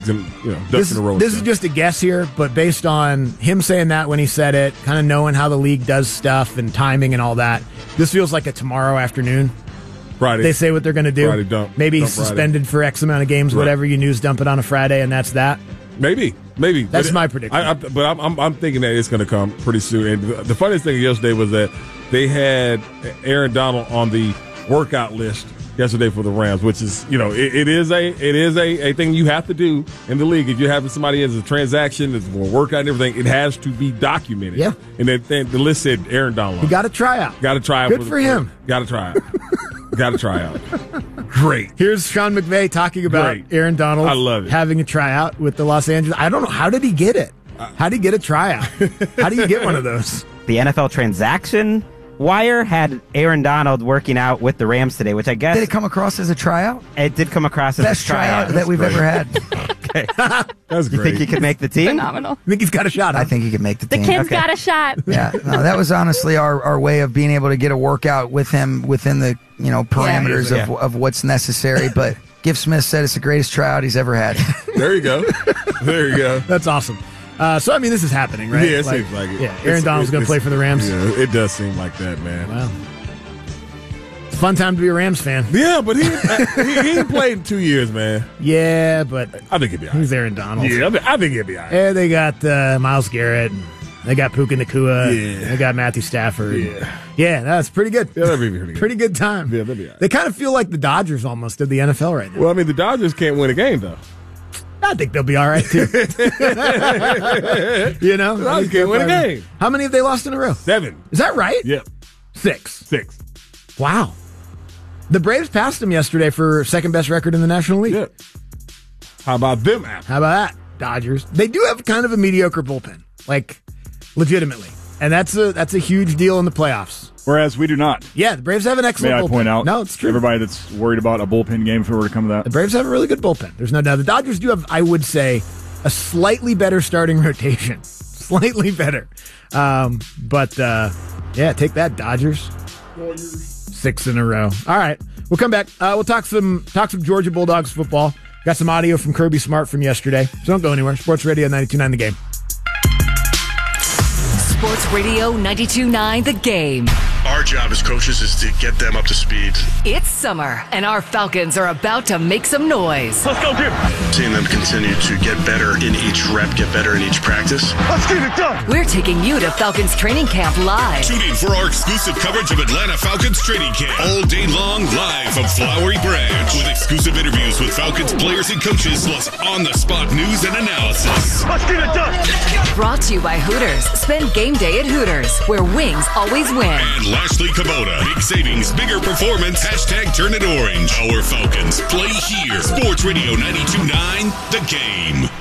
This is just a guess here, but based on him saying that when he said it, kind of knowing how the league does stuff and timing and all that, this feels like a tomorrow afternoon. Friday. They say what they're going to do. Friday, dump. Maybe Dump suspended Friday. for X amount of games, whatever you news dump it on a Friday, and that's that. Maybe. That's my prediction. I'm thinking that it's going to come pretty soon. And the funniest thing yesterday was that they had Aaron Donald on the workout list yesterday for the Rams, which is, it is a thing you have to do in the league. If you're having somebody as a transaction, as a workout and everything, it has to be documented. Yeah. And the list said Aaron Donald. He got to try out. Got to try out. Good for him. Got to try out. Got to try out. Great. Here's Sean McVay talking about Aaron Donald. I love it. Having a tryout with the Los Angeles. I don't know. How did he get it? How did he get a tryout? How do you get one of those? The NFL transaction wire had Aaron Donald working out with the Rams today, which I guess... Did it come across as a tryout? It did come across as Best a tryout. that we've ever had. Okay. That's great. You think he could make the team? Phenomenal. I think he's got a shot. I think he could make the team. The kid's got a shot. Yeah, no, that was honestly our way of being able to get a workout with him within the parameters of what's necessary. But Giff Smith said it's the greatest tryout he's ever had. There you go. There you go. That's awesome. So, this is happening, right? Yeah, it seems like it. Yeah, Aaron Donald's going to play for the Rams. Yeah, it does seem like that, man. Wow. It's a fun time to be a Rams fan. Yeah, but he ain't played in 2 years, man. Yeah, but I think he'll be all right. he's Aaron Donald. Yeah, I think he'll be all right. And they got Myles Garrett. They got Puka Nacua. Yeah. They got Matthew Stafford. Yeah. Yeah, that's pretty good. Yeah, that'd be pretty good. Pretty good time. Yeah, that'd be all right. They kind of feel like the Dodgers almost of the NFL right now. Well, the Dodgers can't win a game, though. I think they'll be all right, too. The Dodgers can't win a game. How many have they lost in a row? 7. Is that right? Yep. 6. Wow. The Braves passed them yesterday for second best record in the National League. Yep. How about them apples? How about that, Dodgers? They do have kind of a mediocre bullpen, legitimately, and that's a huge deal in the playoffs. Whereas we do not. Yeah, the Braves have an excellent bullpen. May I point out? No, it's true. Everybody that's worried about a bullpen game, if it were to come to that. The Braves have a really good bullpen. There's no doubt. The Dodgers do have, I would say, a slightly better starting rotation. Slightly better. But take that, Dodgers. 6 in a row. All right. We'll come back. We'll talk some Georgia Bulldogs football. Got some audio from Kirby Smart from yesterday. So don't go anywhere. Sports Radio 92.9 The Game. Sports Radio 92.9 The Game. Our job as coaches is to get them up to speed. It's summer, and our Falcons are about to make some noise. Let's go, Jim. Seeing them continue to get better in each rep, get better in each practice. Let's get it done. We're taking you to Falcons training camp live. Tune in for our exclusive coverage of Atlanta Falcons training camp. All day long, live from Flowery Branch. With exclusive interviews with Falcons players and coaches, plus on-the-spot news and analysis. Let's get it done. Brought to you by Hooters. Spend game day at Hooters, where wings always win. And Lashley Kubota. Big savings, bigger performance. Hashtag turn it orange. Our Falcons play here. Sports Radio 92.9 The Game.